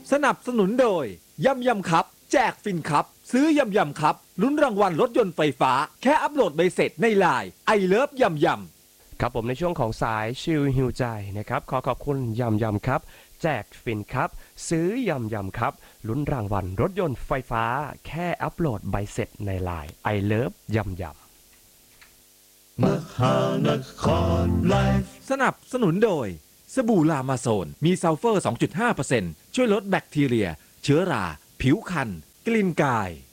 สนับสนุนโดยยำยำครับแจกฟินครับซื้อยำยำครับลุ้นรางวัลรถยนต์ไฟฟ้าแค่อัปโหลดใบเสร็จในไลน์ไอเลิฟยำยำครับผมในช่วงของสายชิลฮิวใจนะครับขอขอบคุณยำยำครับแจกฟินครับซื้อยำยำครับลุ้นรางวัลรถยนต์ไฟฟ้าแค่อัปโหลดใบเสร็จในไลน์ไอเลิฟยำยำมหานครไลฟ์สนับสนุนโดยสบู่ลามาโซนมีซัลเฟอร์ 2.5% ช่วยลดแบคทีเรียเชื้อราผิวคันกลิ่นกาย